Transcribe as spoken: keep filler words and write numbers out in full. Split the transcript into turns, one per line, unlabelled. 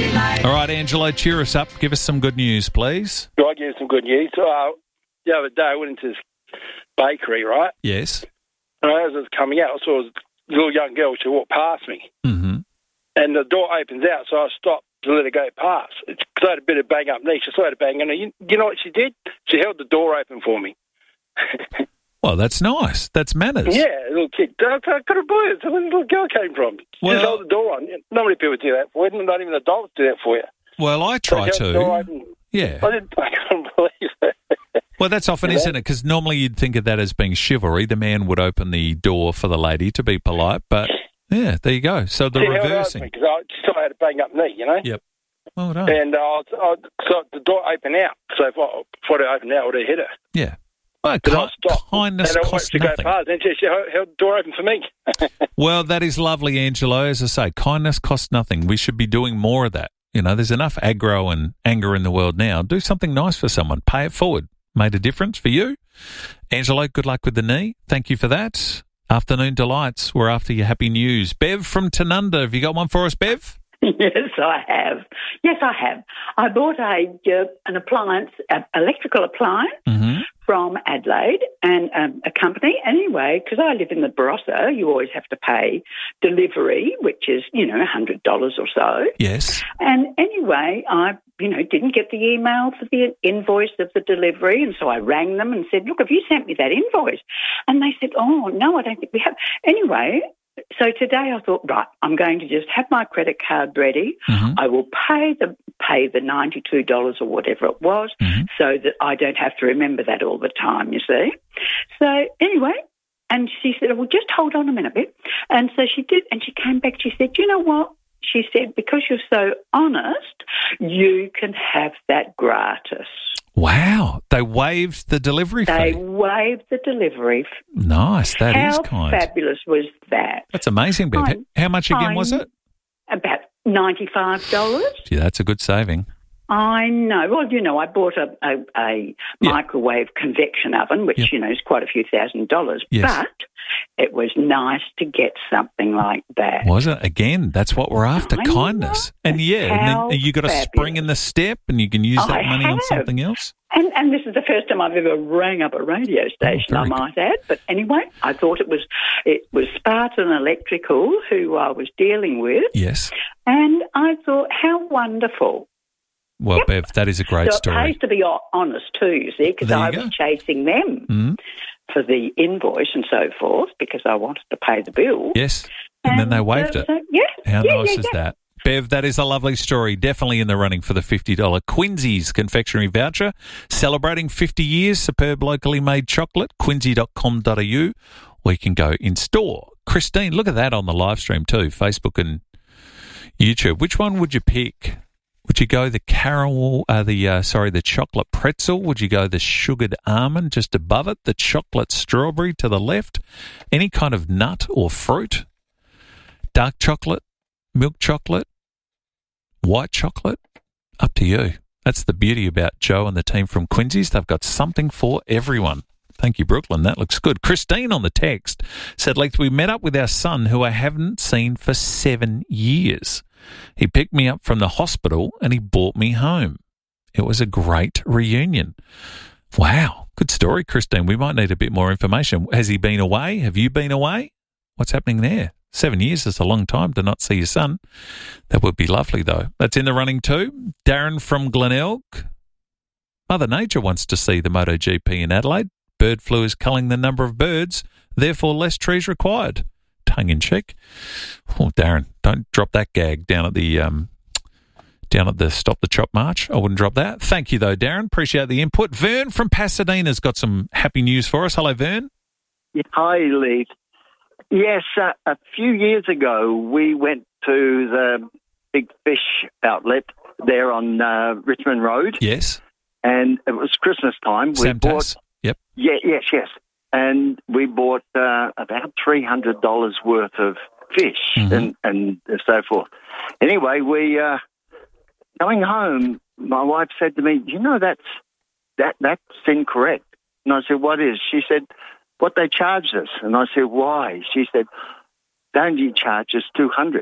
All right, Angelo, cheer us up. Give us some good news, please.
I give you some good news. Uh, the other day I went into this bakery, right?
Yes.
And as I was coming out, I saw this little young girl. She walked past me.
Mm-hmm.
And the door opens out, so I stopped to let her go past. It's because I had a bit of bang up knee. She started banging her. You, you know what she did? She held the door open for me.
Well, that's nice. That's manners.
Yeah, a little kid. I, I couldn't believe it. Where the little girl came from. She
Well-
just held the door on. Not many people do that for you. Not even adults do that for you.
Well, I try
So she held the door
to.
open.
Yeah.
I, didn't, I couldn't believe it.
Well, that's often,
Yeah.
isn't it? Because normally you'd think of that as being chivalry. The man would open the door for the lady to be polite, but yeah, there you go. So the
She held it
reversing.
because I still had a bang up knee, you know?
Yep. Well done.
And uh, I, I, so the door opened out. So if I, if it opened out, I would have hit her.
Yeah. Well,
But I
ki-
stopped.
kindness
and I
costs
watched her go
nothing.
past, and she, she held held the door open for me.
Well, that is lovely, Angelo. As I say, kindness costs nothing. We should be doing more of that. You know, there's enough aggro and anger in the world now. Do something nice for someone. Pay it forward. Made a difference for you. Angelo, good luck with the knee. Thank you for that. Afternoon delights. We're after your happy news. Bev from Tanunda. Have you got one for us, Bev?
Yes, I have. Yes, I have. I bought a uh, an appliance, an electrical appliance
Mm-hmm.
from Adelaide and um, a company. Anyway, because I live in the Barossa, you always have to pay delivery, which is, you know, one hundred dollars or so.
Yes.
And anyway, I, you know, didn't get the email for the invoice of the delivery. And so I rang them and said, look, have you sent me that invoice? And they said, oh, no, I don't think we have. Anyway, so today I thought, right, I'm going to just have my credit card ready.
Mm-hmm.
I will pay the pay the ninety-two dollars or whatever it was
Mhm.
so that I don't have to remember that all the time, you see. So anyway, and she said, well, just hold on a minute, bit. And so she did, and she came back, she said, you know what? She said, because you're so honest, you can have that gratis.
Wow. They waived the delivery
They
fee.
waived the delivery.
Nice. That is
How
kind.
fabulous was that?
That's amazing, Bev.
I'm-
How much again was
I'm-
it?
About ninety-five dollars.
Gee, that's a good saving.
I know. Well, you know, I bought a, a, a
Yeah.
microwave convection oven, which,
Yep.
you know, is quite a few thousand dollars.
Yes.
But it was nice to get something like that.
Was it? Again, that's what we're after,
I know.
kindness. And yeah,
How
and then you got a spring in the step and you can use that
I
money on
have.
something else.
And, and this is the first time I've ever rang up a radio station, I
very
might add. But anyway, I thought it was it was Spartan Electrical who I was dealing with.
Yes.
And I thought, how wonderful.
Well,
Yep.
Bev, that is a great
so
story.
it pays to be ho- honest too, you see, because
There you
I
go.
was chasing them
Mm.
for the invoice and so forth because I wanted to pay the bill.
Yes. And, then they waived
uh,
it.
so- yeah.
How
yeah,
nice
yeah,
is
yeah.
that? Bev, that is a lovely story. Definitely in the running for the fifty dollars Quincy's confectionery voucher. Celebrating fifty years, superb locally made chocolate, quincy dot com dot a u, or you can go in store. Christine, look at that on the live stream too, Facebook and YouTube. Which one would you pick? Would you go the caramel, uh, the uh, sorry, the chocolate pretzel? Would you go the sugared almond just above it? The chocolate strawberry to the left? Any kind of nut or fruit? Dark chocolate, milk chocolate, white chocolate? Up to you. That's the beauty about Joe and the team from Quincy's. They've got something for everyone. Thank you, Brooklyn. That looks good. Christine on the text said, Leith, we met up with our son who I haven't seen for seven years. He picked me up from the hospital and he brought me home. It was a great reunion. Wow. Good story, Christine. We might need a bit more information. Has he been away? Have you been away? What's happening there? Seven years is a long time to not see your son. That would be lovely, though. That's in the running too. Darren from Glenelg. Mother Nature wants to see the MotoGP in Adelaide. Bird flu is culling the number of birds, therefore less trees required. Tongue in cheek. Oh, Darren, don't drop that gag down at the um, down at the Stop the Chop March. I wouldn't drop that. Thank you, though, Darren. Appreciate the input. Vern from Pasadena's got some happy news for us. Hello, Vern.
Yeah, hi, Leith. Yes, uh, a few years ago, we went to the Big Fish outlet there on uh, Richmond Road,
Yes.
and it was Christmas time. We
Sam
bought,
Tass. Yep.
yeah, yes, yes, and we bought uh, about three hundred dollars worth of fish
Mhm.
and, and so forth. Anyway, we uh, going home. My wife said to me, "You know, that's that that's incorrect." And I said, "What is?" She said, "What they charged us." And I said, "Why?" She said, "Don't you charge us two hundred?"